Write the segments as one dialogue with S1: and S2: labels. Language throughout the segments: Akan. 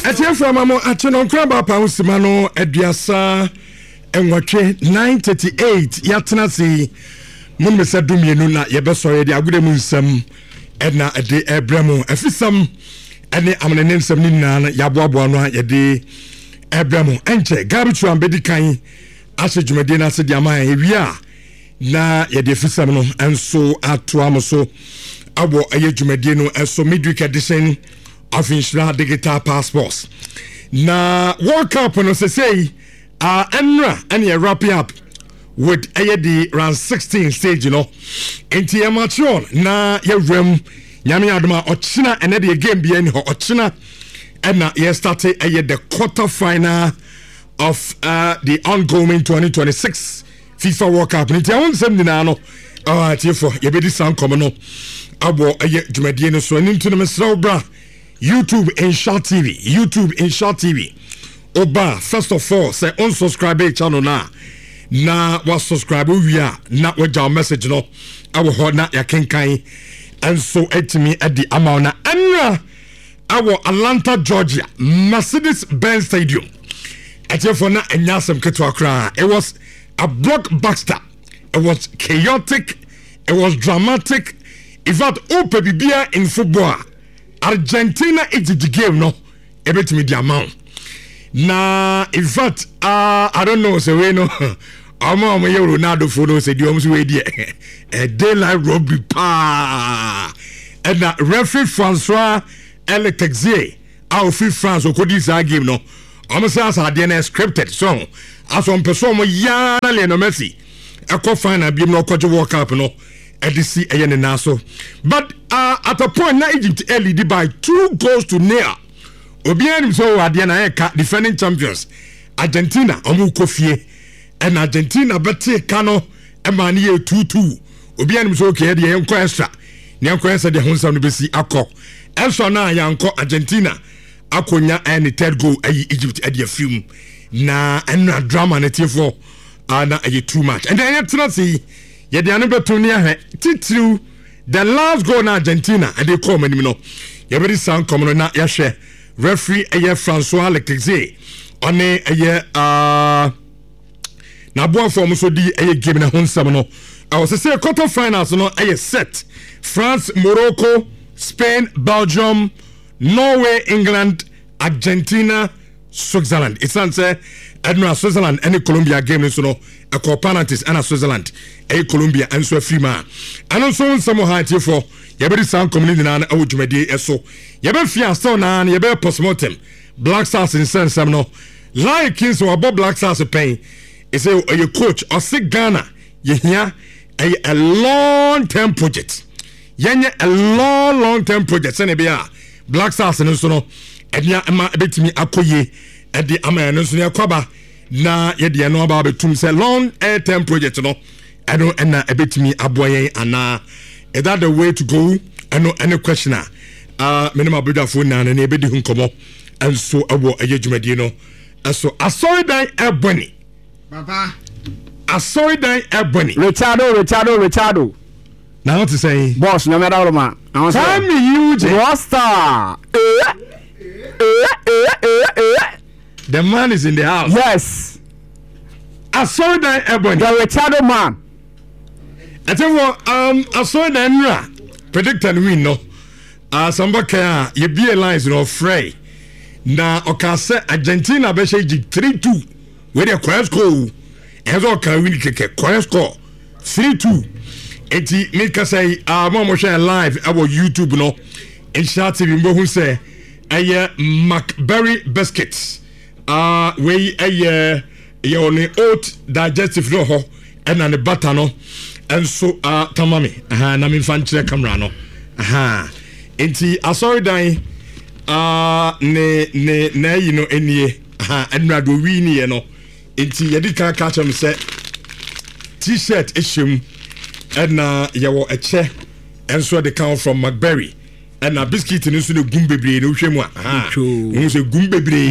S1: Etienne from Mamo Achenon Kraba Pausimano Ediasa Enwatwe 938 Yatanasi Munmesa Dumienu na yebeso de agude mu nsam na de ebremu afisam ene amene nsam ni na yaboabo no ye ebremu enche gabitu ambedi kan ase dwumade na ase de ama ewia na ye de afisam no enso atoa so abo aye dwumade no enso midweek edition of Insura Digital Passports. Na World Cup no say enra and you wrap up with the round 16 stage, you know. Into your match on na your room Yami Adama Ochina and the game being her Ochina and now you started the quarter final of the ongoing 2026 FIFA World Cup. Into your own seminano. For you be sound common no abo Jumadiano so into the Mesra YouTube Insura TV. Oba, first of all, say unsubscribe channel na was subscribe we are not with our message no. Our hold na ya kenkai and so me at the amount na our Atlanta, Georgia, Mercedes-Benz Stadium. At your phone and yasam ketwa. It was a blockbuster. It was chaotic. It was dramatic. In fact, open bibia in football. Argentina is the game no ebet me the amount na in fact I don't know say we no ama Ronaldo for no say the oms we there a daylight rugby pa and na referee François Eletexier our free France o kodi sa game no am say as ade na scripted so as on person mo ya na Lionel Messi e ko final bi no ko World Cup no EDC Ayene Naso. But at a point, now Egypt lead by 2-0. Obianim so Adiana Eka defending champions Argentina Omu Kofie and Argentina Bete Kano Emanie 2-2. Obianim so okay the yanko extra. Nyanko extra the Honsa no besi akọ. Extra na yanko Argentina akonya any third goal Egypt at the film. Na enna drama na tifo na too much. And then you see ye de anu beto ni ahwe titru the last goal na Argentina and they come anime no ye very sound come na ya hwe referee François Leclerc one na boa form so di game na honsam no I was say quarter finals no set France, Morocco, Spain, Belgium, Norway, England, Argentina, Switzerland. It's answer Admiral Switzerland any Colombia game so no a co-penalties and Switzerland Colombia and so free man and also some high for you better sound community na awujumedi so you better fear so na you better postmortem Black Stars in sense no like kings or Bob Black Stars pain is a your coach or sick Ghana you hear a long-term project a long-term project send be Black Stars and so no and ya ma betimi akoye e di amana so ne kwaba na ye de no aba betum say long term project no eno na ebetimi aboyen ana is that the way to go eno any questioner minimum brother phone na na ebedi hu nkomo enso abo ayedwumadi no enso asori dan eboni baba asori dan eboni Richardo now what to say boss no matter all ma tell me you star the man is in the house. Yes. I saw that Ebony. The Richardo man. I tell you I saw that predict and win no. Somebody you be alliance no fray. Na okase Argentina be say 3-2. Where the quiet score. Ezo ka win keke quiet score 3-2. Eti make say mama share live our YouTube no. Insura TV mbo hu say McBerry biscuits. We only oat digestive no ho and the butter no and so tamami na me fan chire camera no enti asori dan ne you know enie enra do wi ni no enti ye di kan catch me say t-shirt issue and ye wo eche and so they come from McBerry and a biscuit in the gumbebre no hwemu a so gumbebre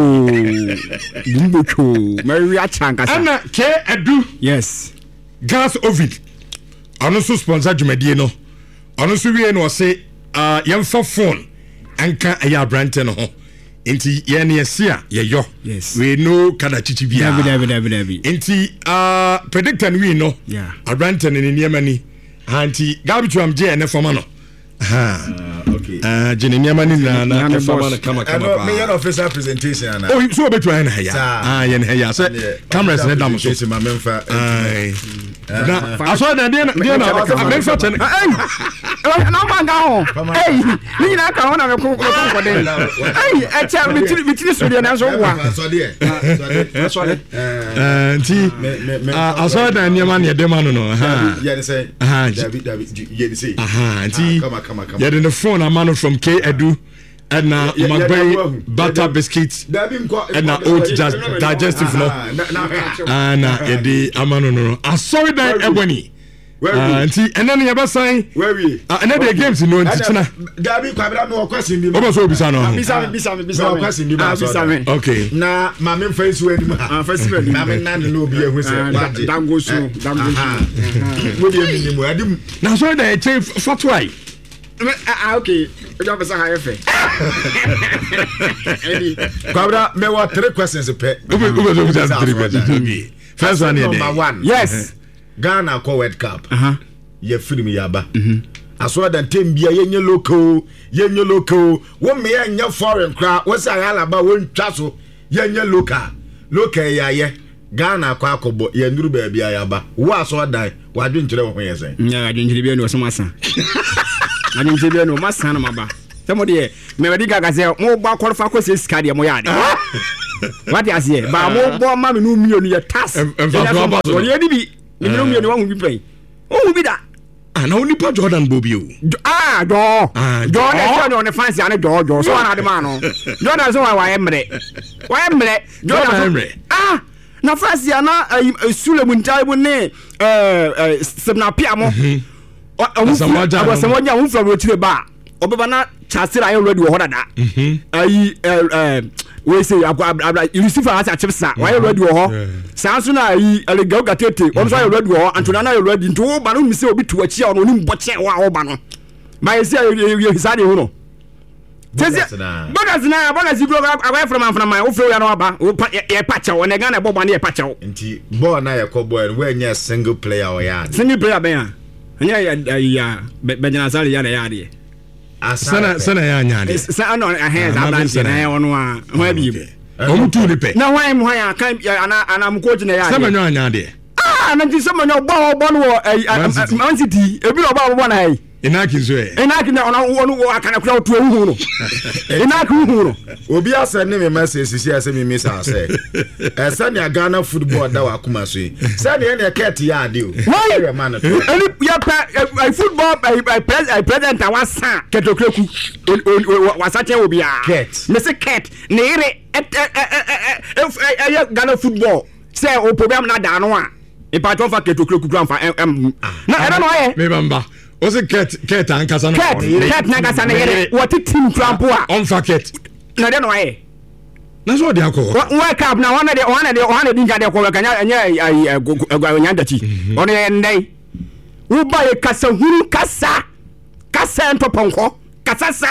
S1: gumbecho Mary Achanga ana ke edu yes gas oven ano so sponsor dwumadi no ano so wie no say yemfa phone anka eya brand no ho Inti yene yesia yeyo.
S2: Yes.
S1: We know kada chichi bia.
S2: Dabi.
S1: Inti predict and we know.
S2: Yeah.
S1: Abranten in Yemeni. Anti Gabi am je ne formano.
S3: Okay.
S1: Jennyamani na famana kama.
S3: Me an official presentation.
S1: Oh, so betu na ya. Yen ya. So cameras ne dam so.
S3: Ma memfa.
S1: Na aso na dia na memfa ten.
S2: Na manga ho. Ni na ka ho na me ko den. E cha mitiri so dia na so wa.
S3: So dia.
S1: Nti aso na nyama ne de ma no.
S3: Yeah, they say. David, yeah, they say.
S1: Nti yeah, the phone amano from K Edu and now Magberry butter biscuits and now oat digestive no and the amano no. I saw it that Ebony. And then you ever say
S3: where we
S1: and then the games no ntichina.
S3: David kwabra no question bi.
S1: Obo so bisa no.
S3: Bisa question bi.
S1: Okay.
S3: Na mama face we ni ma.
S2: Face we ni.
S3: Na me na no bi ehu se.
S2: Dango so.
S3: Wo bi emi ni mo adim.
S1: Na so that chief fatwai.
S2: Okay. You have a fe.
S3: Kwabra me wa 3 questions pe.
S1: Obo so bisa 3 questions. First one
S3: number 1.
S2: Yes.
S3: Ghana ko World Cup. Ye film yaba. Aso da tembia yenye local. Wo me yenye foreign crowd. Wo say alaba won twa so yenye local yaye. Ghana kwa akobo ye nduru ba bia yaba. Wo aso dan wa dwenkyere wo yesen.
S2: Nya adwenkyere bia no so masa. Adwenkyere bia no masa na maba. Temo de me wedi gaga say mo ba kwalfa ko se sika de mo yade. What you say? Ba mo bo ma me no million ye tax. Wo ye di bi ni mi ni wan bi pen o bi da
S1: na oni pa Jordan Bobio
S2: do Jordan fans ya ne do so na de ma no Jordan so wa emre Jordan na fans ya na Sule Muntaibu ne Sebna Piamo Asamoja hu from Rotire ba obeba na chasira ayo ready wo hodada we say Lucifer has a chipsa why ready wo sanso na alegao gatete on so ready wo Antonana ready nto ba no mi se obi to achi on oni mboche wa ba no ba ye say hisade hu no tese bonus go away from my ofro ya no ba ye pacha o ne Ghana bobo na ye pacha o
S3: nti ball na ye ko boy we nya single player o ya
S2: single player ben ya Benjamin Azali ya ya de
S1: sana ya nyade
S2: sana no ahe za branch na ono a ho bi
S1: omutu ni pe
S2: na why mo ya kan ana mo coach na ya
S1: sama nyo anyade
S2: na nti sama nyo bo no Man City ebi no bo na hai
S1: Inaki nzoe.
S2: Inaki na ono akana kura otu ehu no. Inaki hu no.
S3: Obi asa ne me message sisi asa me misa asa. Esa ne Ghana football da wa kuma so yi. Sa ne na ket ya ade o.
S2: Why man? Any ya football president awasa ketokreku wasache obi a.
S3: Ket.
S2: Me say ket ne ire Ghana football. Say o problem na da no a. Ipato fa ketokreku gramfa na era no ye.
S1: Me bamba. Was it cat and Casana?
S2: Cat Nagasana, what a team trampo
S1: on Facket.
S2: No, don't know.
S1: That's what they are called.
S2: Wake up now, one of the didn't get a call. I go Yandachi on the end day. Who buy a Casa and Toponco? Casasa,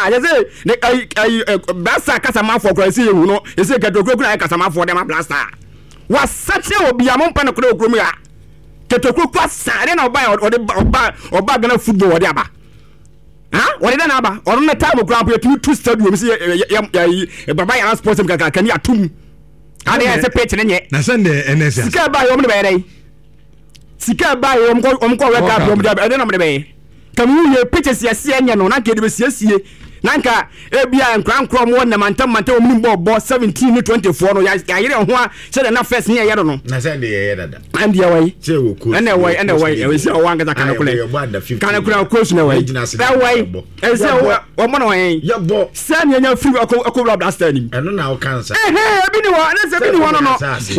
S2: Bassa Casama for Gracie, you know, is a Casama for them blaster. Was such a be among Panacro Grumia. Ketokukwa sare na oba oba Ghana football odi aba wodi na aba onu na time ground pe two stadium say baba ya sports kaka kan ya tum ade ya se pitch nye
S1: na sende NSS
S2: sika ba yo mo be dey sika ba yo mo ko wake up mo dey na mo dey kamu ye pitches ya se anya no na ke dey be sie nanka ebia nkran mo na mantam o mu bo 17 24 no ya yire ho a se na first ne ye no
S3: na se de ye dada
S2: and ya wai
S3: se wo ko
S2: and wai e se o wanga kana kula coach na wai that way e se o mo no wai
S3: ya bo
S2: se ne nya free ko blood blaster ni
S3: eno na o cancer
S2: bi ni wa na se bi ni wa no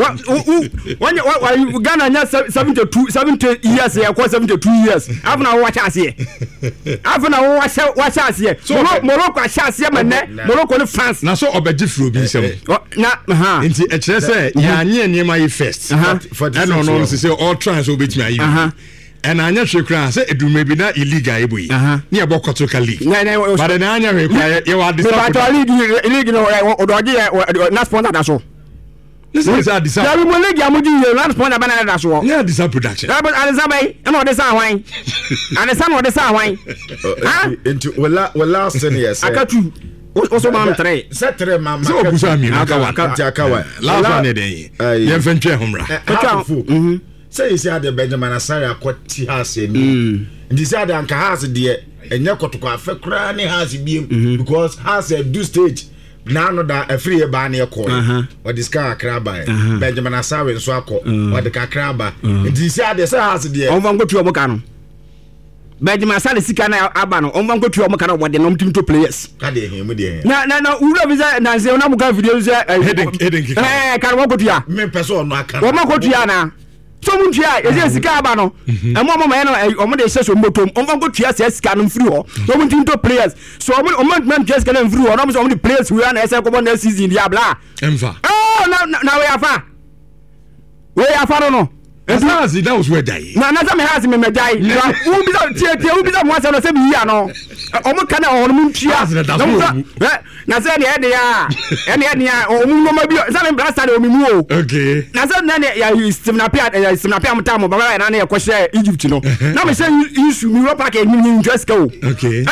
S2: wa Ghana nya 70 years ya ko 72 years afuna wa cha ase afuna wa cha ase Morocco ashase mane Morocco ne France
S1: na so obeji fro bi nsem na nti e kire se ya anye niema yi first and no se all trans obetimi ayi and anya shekra say edume bi na illegal ebo yi na e bokoto ka league but na anya we kwa ye wa decide
S2: league no odoje na sponsor da so
S1: this is a decide
S2: ya mo league amudi ye na sponsor ba na da so
S1: na decide production
S2: but ansa bai e no de sa hwan ansa no de sa hwan ha
S3: into wala senior say
S2: akatu oso ma mtre
S3: setre mama
S1: so obusa mi
S3: akawa
S1: last one dey ye fentwe homra
S3: say isi ade Benjamin Asare akwati house ni ndi say ade anka house de enye kotoko afekra ne house biem because house do stage na no da afri e ba na ekọ o diska akraba Benjamin Asare nso akọ o de kakraba ndi say ade say house de
S2: on van gotu omo kanu Benjamin Asare sika na aba no on van gotu omo kanu de no team to players
S3: ka de him de
S2: na ura visa na say na muka video say
S1: heading
S2: kan mo gotu ya
S3: me person no aka
S2: o ma gotu ya na so muntua eze sika aba no emo mama no omo de hye so motom omfa nkotua se sika no mfiri ho so muntin to players so omo man just kana mfiri ho no so omo de players we na ese ko bon na season dia bla
S1: emfa
S2: na we afa no
S1: as that was where die
S2: na za me has me medai u bi za tie mo ase no se bi ya no omo kana ono muntua na se ne e de ya ene ya omo no ma bi za me brasa de omimu o
S1: okay
S2: na se na ne ya simnapia mtamo baba na ne ko share Egypt no na me say issue mi ropa ke ni interest ka o
S1: okay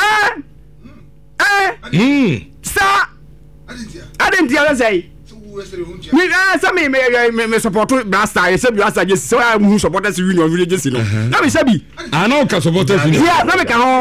S2: sa adentia say me say me support Blaster say Blaster just so I who supporters union village no na me say bi
S1: ana ka supporters union
S2: yeah na me ka ho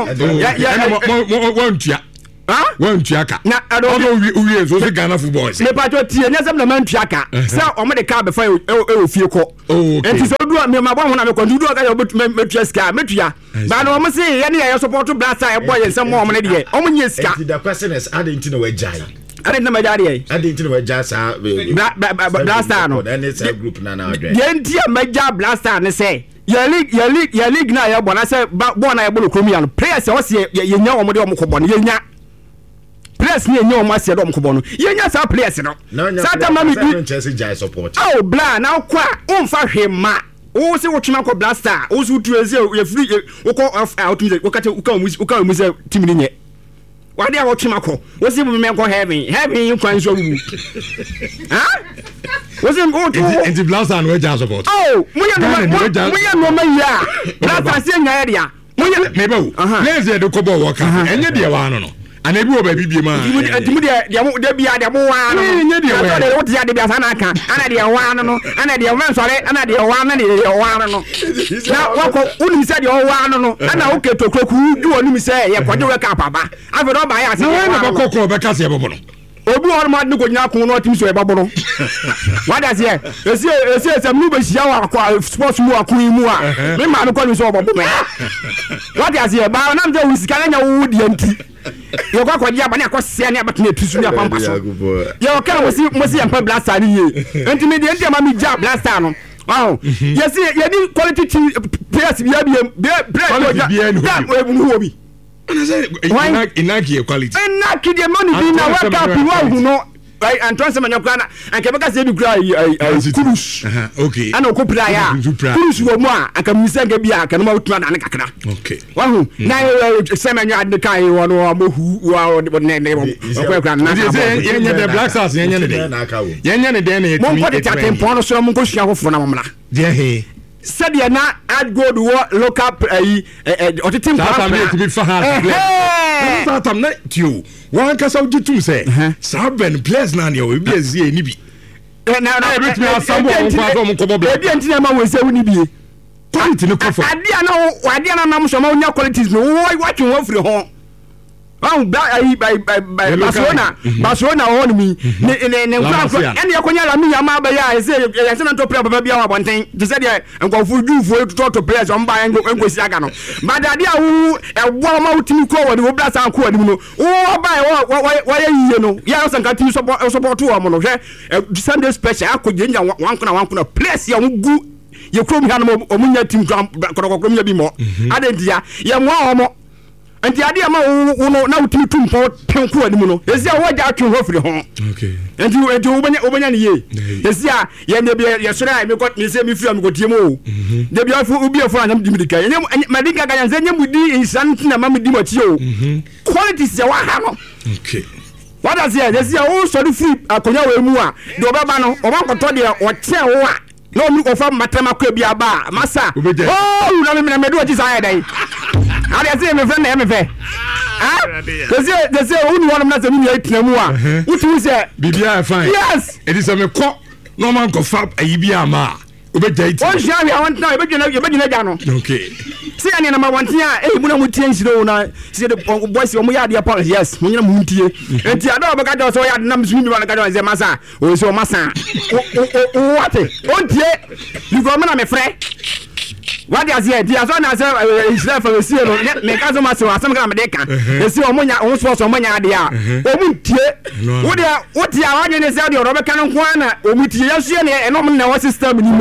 S1: ya one tiaka
S2: na
S1: we so Ghana football
S2: me pato tie nya sem na man tiaka say o me de ka be fa e fie ko enti so du me ma bo ho na me kondu du ka yo metua ska metua ba no mo say ye ne ye support Blaster e boy sem mo ne de o mo nye ska
S3: the question is identity no we jai
S2: ade na majari
S3: identity no we jai sa
S2: Blaster no
S3: and it's a group na address
S2: ye ntia maja Blaster ne say ya league na ya bona say bo na ya bo kromia no players o se ye nya o mo de o mo ko bo ne ye nya players ni enyo ma se do mkobo no yenya sa players no sata mami bi
S3: Chelsea jai support
S2: oh bla na kwa umfa hwema o se wo twema ko Blaster o se tu eze ye free o ko off out me o kate uka mu se team ni nye wade a wo twema ko o se me ko heaven kwan so wu ha o se o to
S1: and Blaster no jai support
S2: oh muya no ma ya Blaster se nya ya muya
S1: mebo players de ko bo work enye de wa no ana bi wo ba bibie ma
S2: dimu de bia de mo wa no
S1: nye de we
S2: de wo tia de bia sana aka ana de wa no ana de wa nsore ana de wa na de wa no na wako uni se de wa no ana wo keto kroku du oni se ye kwaje we ka papa afi do ba ya se
S1: na ba kokko be ka se bobo no
S2: obi on ma de ko nya kun no tim so e bobo no what does here ese se mu be sia wa kwa sports mu akun mu a me ma no ko mi so bobo me what does here ba na mje wisika nya wo di anti yo kwa kwaje abane akose ne abatene tusu ne apampa so yo ka mo si empa Blaster ni ye enti me de enti ma mi ja Blaster no wow yes ye ni quality players bia no obi
S1: inaki quality
S2: inaki de money bi na waka bi wa hu no and transfer man yakwana anke beka se bi kura kurus
S1: okay
S2: ana ko pra ya kurus wo mu a aka misa ga bi aka no ma tuma na kakra okay wa hu na se man ya de kai wo no amohu wa ne ko kra na
S1: yenye de Black Stars yenye ne de
S2: mo ko de tatempo no so mo ko hia hofo na mamla
S1: de he
S2: sadia na add gold wo local otetim
S1: pa to be fahad satam na tio wan kasa ujitum say saben players na ne o bi azie ni bi na bit me asambo on kwa so mo ko bobe
S2: e bi antina ma we se woni bi
S1: quality ne kofo
S2: adia na nam so ma onya qualities no wa twen wo firi ho Barcelona on me ne and yakonya la mi yama ba ya say ya se na to play baba bia wa bonten je say de enko fu dufu to players on ba enko si aka no but ade a wo e ma utimi ko woni wo Blaster ko woni no wo ba wa ya yiye no ya so nka timi support wo mo no hwe Sunday special akogenya wankona place ya gu ye krom ha no omunya team krom ya bi mo ade dia ye mo Enti ade ama wo no na wotumi tumpo penko ani mu no esi a wo ja atwe ho firi ho
S1: okay
S2: enti obanya ne ye esi a ye ne bia ye sora me ko ne se me firi am ko tie mo de bia fu ubi efo anyam dimidika ye madika ga yanze nyamudi insan na mamudi machi o quality se wa ha no
S1: okay
S2: what does here esi a wo sori free akonya we mu a de obaba no obankoto de o kye wo a na omi ko fa matema kwa bia ba masa oh na me do ji sa dai Ari ase me friend na me fe. Ah? They say who want na say me atina mu a. Utu say
S1: bibia fine.
S2: Yes.
S1: It is a me ko no man ko fa ayibia ma. Obeja it.
S2: On share we want now, you be ja no.
S1: Okay.
S2: See any number 1 thing eh mu na mu tie nsiro na see the boys o mu ya de apart yes. Mu nyina mu tie. Enti ado be ka jo so ya de na msumi bi na ka jo say masa. O so masa. What? On tie. You go me na me frɛ. What is here? Dia so na say Israel for see no me ka so ma se asem ka me de ka. E see omonya o so omonya ade a. O mu tie. Wo dia wa ne say de o be ka no ko na o mu tie ya so ne enom na wa system ni mu.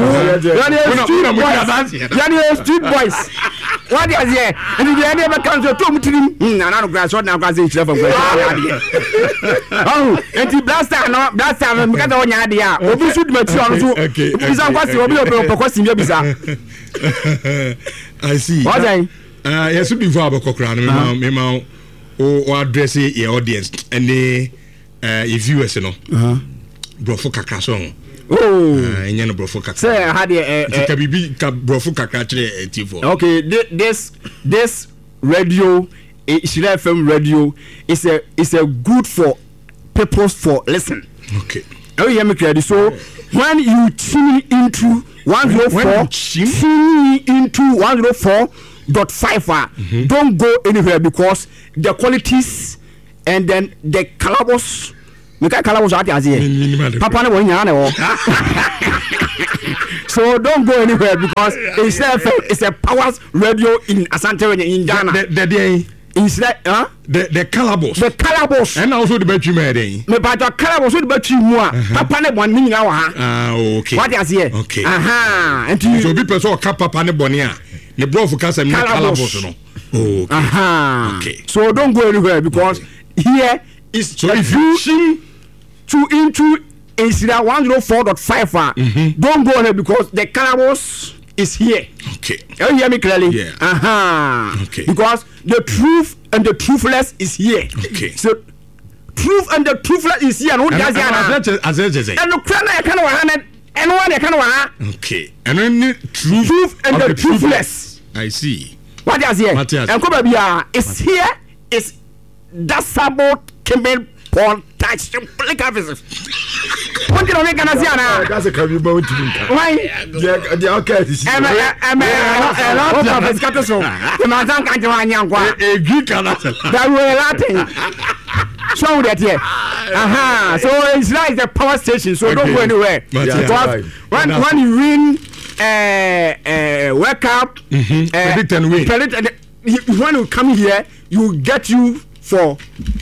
S2: Ya ni street boys. What is here? And the ade be ka so to mu tirim. Na no grass na ka say Israel for ade. Oh, enti blaster me ka do nya ade a. Obi shoot ma ti on so. Bisa kwasi obi obekosi me bisa.
S1: I see.
S2: What I?
S1: Yes, before Abokokra, me o address your audience and the viewers, you know. Brofo Kakasong.
S2: Oh,
S1: and you know Brofo Kakasong.
S2: Say, I had
S1: a Brofo Kakatre TV.
S2: Okay, this radio, Israel FM radio, is a good for purpose for listen.
S1: Okay.
S2: Oh, you hear me clearly. So when you tune into 104, tune into 104.5, don't go anywhere because the qualities and then the calabos. Papa so don't go anywhere because it's a powers radio in Asante in Ghana. The
S1: calabos.
S2: The calabos.
S1: And also the battery made.
S2: Me but the calabos with the battery more. Papa ne one minute now.
S1: Okay.
S2: What is here?
S1: Okay.
S2: Aha. And you
S1: so people saw Papa ne bonia. The bro for casa calabos no. Okay.
S2: Aha.
S1: Okay.
S2: So don't go anywhere because here is
S1: so if you
S2: into Insider 104.5 don't go anywhere because the calabos is here.
S1: Okay.
S2: You hear me clearly?
S1: Yeah.
S2: Aha.
S1: Okay.
S2: Because the truth and the truthless is here.
S1: Okay.
S2: So truth and the truthless is here. No, does it? And the crana kind of and one kind of
S1: okay. And then
S2: truth and the truthless.
S1: I see.
S2: What is here? And come is here is that sabot Kemel Paul touch like officer. What did I make an Asiana?
S3: That's a career boat.
S2: Why?
S3: The okay.
S2: I'm a lot of his catastrophe. The Mazan can't do a
S1: Greek
S2: that were Latin. Show that here. Aha. So it's like the power station. So don't go anywhere. Because when you win, wake up,
S1: predict and win.
S2: When you come here, you get you for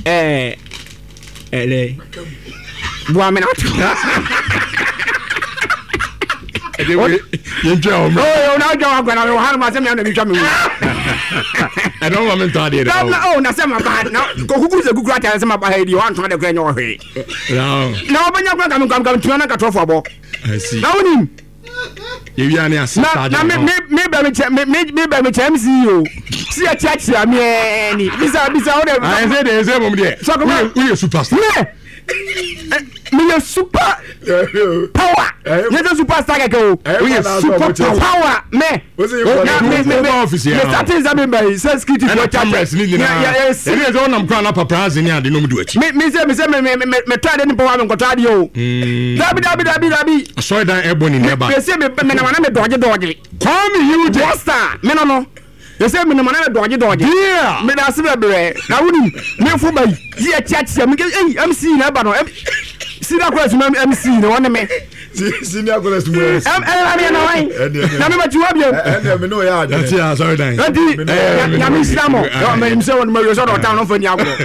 S1: I don't want to tell you.
S2: Oh, na sema bad. Now, kuku ze kuku ata sema bad. You want to the no way. Now, when you come to na ka for bo.
S1: I see.
S2: Now him.
S1: You are near.
S2: Na me MC you. See a church ya me ni. Bisa order.
S1: I said there is a moment there. So we are superstar. Me a super power. You a superstar go. We are super power. Me. Me office here.
S2: That is a member. Says security for
S1: cameras ni na. Yes. There is one am crown up paparazzi ni ade no mu do achi.
S2: Me say try the power me ko try o. Dabi.
S1: So dan ebony neba.
S2: Me say me na wana me doje.
S1: Come you
S2: Master. Me no. You say me na wana me doje.
S1: Yeah.
S2: Me da se be na woni me fo ba yi a church ya me MC na ba no. See that question MC no one me.
S3: Senior college mo.
S2: Na me ma ti wa bi.
S3: Me no ya.
S1: That's ya sorry dan.
S2: Na me Islam. Yo me say one me so do town no for ni agbo.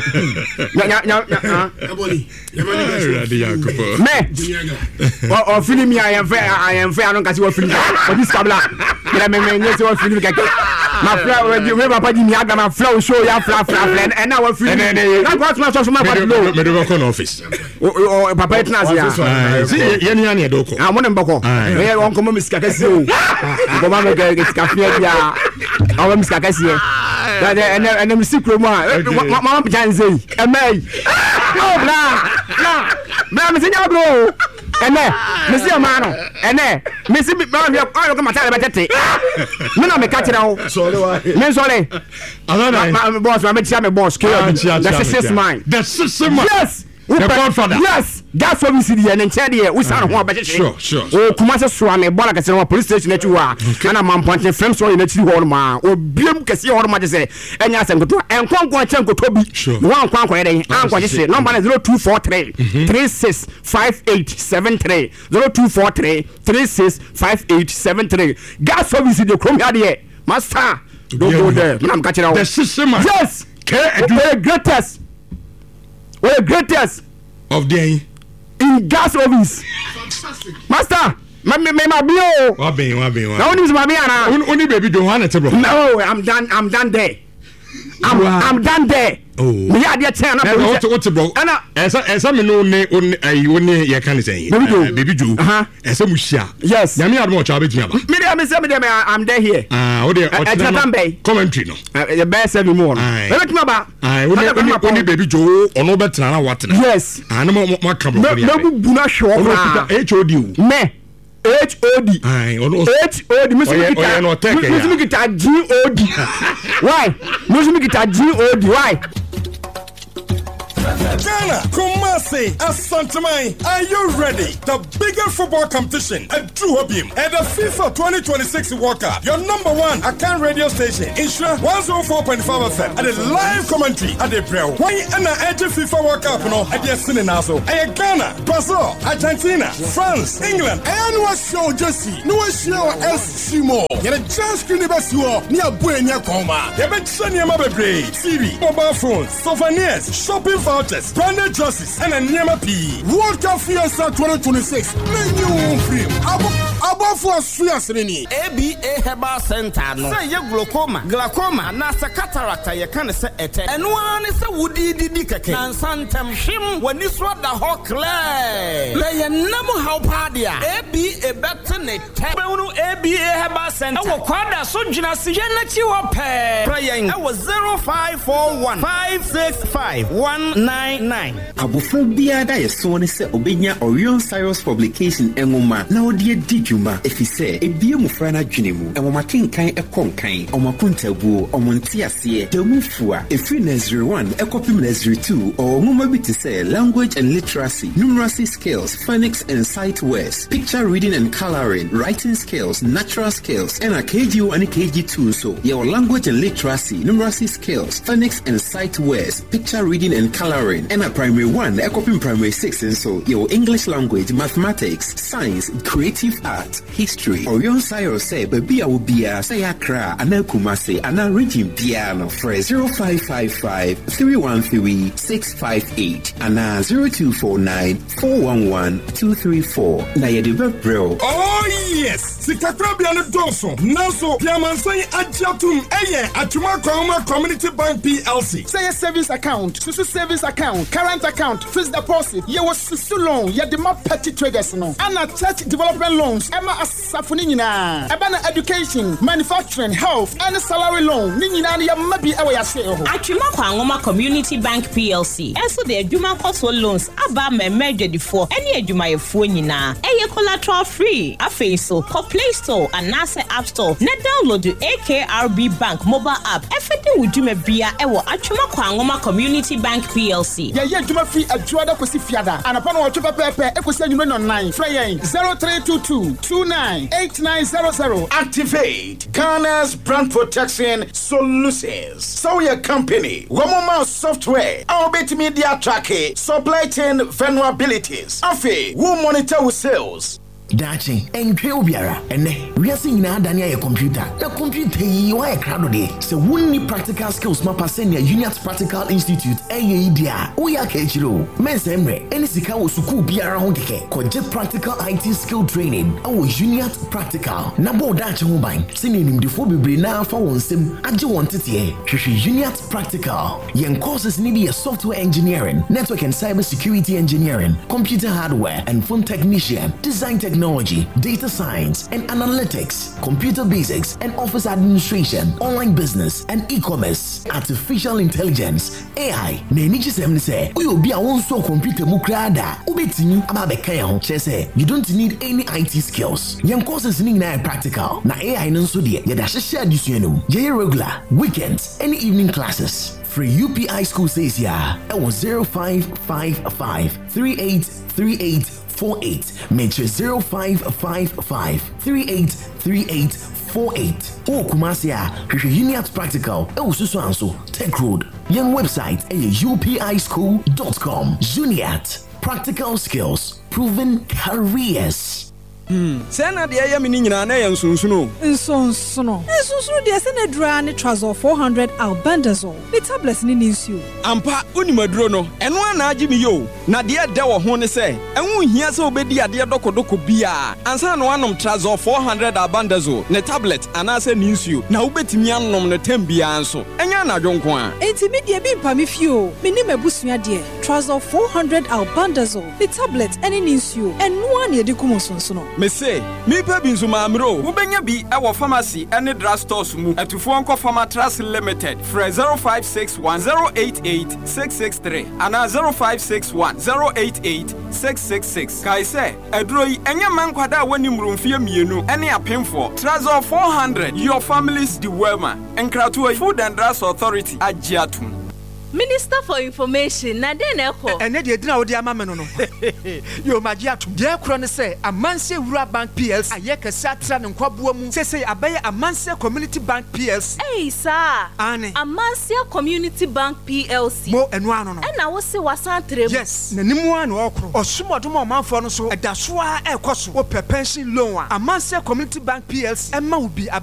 S2: Me. O film ya I am fair no kasi wa film. O this kabla. Me nyese wa film keke. My flower, you remember Papa Jimmy Aga, my flower show ya fla and now we're free. And what's my social
S1: medical office.
S2: Oh, Papa Etnasia.
S1: Yani Doko.
S2: I want to Boko. I won't come Miss Cacasio. Go on, get Cafia. Our Miss Cacasia. And I'm secret one. Mamma Janzi. And May. Oh, blah. Mamma Zinablo. And there, Monsieur Mano, and there, Missy Mamma, I come at Tete. No, I'm a catcher now. Sorry. I'm boss, I'm a boss. That's 6 mine.
S1: That's 6 mine.
S2: Yes.
S1: Yes,
S2: that's what we see and Chadia. We sound one better. Sure. Oh, Kumasa Swami, Bolaka, police station that you are. And I'm pointing from so in the Horma or Bium Cassia or Majesty. And yes, and Conquanko Toby. Sure. One Conquering, Uncle, number 0243 365873 0243 365873. Gas service in the Chromia. Master, don't go there. I'm catching out.
S1: The system.
S2: Yes, greatest. We're the greatest
S1: of the
S2: in gas ovens. Master, my bio.
S1: What be?
S2: No one is my biana.
S1: Only baby don't want it, bro.
S2: No, I'm done there. I'm done there.
S1: Oh,
S2: we are there. Channel.
S1: What's bro? As I know, only you can say, baby Jew. As a musha.
S2: Yes.
S1: Yami are more charged.
S2: I'm there here.
S1: Commentary. No,
S2: the best every morning.
S1: Only baby Joe or no better. What?
S2: Yes.
S1: I know what come.
S2: No, not sure.
S1: HOD.
S2: Me. HOD. HOD. Music guitar GOD. Why? Music guitar GOD. Why?
S1: Ghana, Kumasi, Asantamai, are you ready? The biggest football competition at Duhobim at the FIFA 2026 World Cup. Your number one Akan radio station, Insure 104.5 FM, and a live commentary at the Braille. Why and the FIFA World Cup no at the Sininazo? And Ghana, Brazil, Argentina, France, England, and what show Jesse? No show Eskimo. You're a chance to never see near Buena Coma. You've been sending your mobile TV, mobile phones, souvenirs, shopping vouchers, branded jerseys, and a Nyama P. World Cup Fiesta 2026. Menu free. Above for Swiasini.
S4: ABA Herbal Center. No. Say you glaucoma, nasa cataract, you can say it. And one is a woody didicake. And Santam Shim when you swap the hawk clay. Lay a number how padia. ABA better net. ABA Herbal Center. Our quadra Sujina Sienna Chiwape. Praying. I was 0541 565 199.
S5: Abofobia da yeso ne se obenya Orion Cyrus publication engoma na odi edidwuma efise ebie mufra na dwene mu engoma kenkan ekonkan omakontabu omontiase demufua efri nursery 1 ekopim nursery 2 or ngoma bi te say language and literacy numeracy skills phonics and sight words picture reading and coloring writing skills natural skills and a KG1 and KG2 so your language and literacy numeracy skills phonics and sight words picture reading and coloring and a primary 1 ekopim primary 6 and so your English language mathematics science creative art history Orion Cyrus say baby awobia say akra anakumase ana region piano for 0555 313 658 ana 0249 411 234 na yede bro.
S1: Oh yes, Sikakrabia no doso nanso piamansai agiatum eye atuma kwama community bank PLC
S6: say a savings account susu savings account current account fixed deposit ye was susu loan ye de ma petty traders no ana church development loans ema asafuni nyina eba na education manufacturing health and salary loan ni nyina ya mabi ewa ya se ho
S7: atuma kwangoma community bank PLC enso de adwuma koso loans aba memedwedifo ene adwumayefo nyina eye collateral free afei so ko Play Store and NASA App Store na download the AKRB Bank mobile app efete wudwuma bia ewo atuma kwangoma community bank PLC
S6: ye adwuma free adwada kosi fiada anapa no otwe pepe ekosi anyume no 9 frey 0322 298900
S8: activate Ghana's brand protection solutions. So your company Womoma software Orbit Media Tracking supply chain vulnerabilities afi who monitor with sales
S9: dachi entwe obiara ene wiase nyina adane aye computer na computer yi wa krado de se wonni practical skills ma pass na Uniat Practical Institute dia wo ya ka echiro mensemre eni sika wo suku biara ho keke koje practical IT skill training awo Uniat Practical na bo dachi ho ban se ni nimdefo bebre na fa wonsem age won tete hwehwe Uniat Practical yen courses ni be software engineering, network and cyber security engineering, computer hardware and phone technician, design technology, data science and analytics, computer basics and office administration, online business and e-commerce, artificial intelligence, AI. Na eniji sem say, we obi a won so computer mu krada, ubetini aba be kan ho chese. You don't need any IT skills. Yen courses ni na practical. Na AI no so de, ye da hye adisuanum. Ye regular, weekends, and evening classes. Free UPI school says here, it was 0555 383848. Make sure 0555 383848. Oh, Kumasia, Uniat Practical, it was so and so. Tech Road. Young website, upischool.com. Uniat Practical Skills, Proven Careers.
S2: Sena de ya me nyina na ya nsunsuno
S10: de se na dura ne trouser 400 albendazole the tablets ni nsuo
S2: ampa unimaduro no eno ana agi mi yo na de da wo ho ne se enwu hia se obedi ade dokodoko bia ansa no anom trouser 400 albendazole ne tablet ana se ni nsuo na ubetimi anom ne tambia anso enya na dwonko a
S10: enti mi de bi mpa mi fio me ni mabusua de trouser 400 albendazole the tablet ene ni nsuo eno ana de kumonso
S2: me say me pa bi nzuma amro wo benya bi e wo pharmacy ene drugstores mu atufo onko Pharmatras Limited fra 0561088663 ana 0561088666 kai say aduro yi enya mankwada wani mrumfie mienu ene apemfo trouser 400 your family's dewelma enkrato Food and Drugs Authority agiatum.
S11: Minister for Information na den eko
S12: ene de dina odi ama me no yo magia to de kro ne se Amanse Wura Bank PLC ayeka satra ne nkwaboa mu sese abaye Amanse Community Bank PLC
S11: sir Amanse Community Bank PLC
S12: mo eno ano no
S11: na wo se wasantre mu
S12: yes na nimu an okro osumodom omanfo no so edaso a ekoso wo pension loan a Amanse Community Bank PLC ema wo bi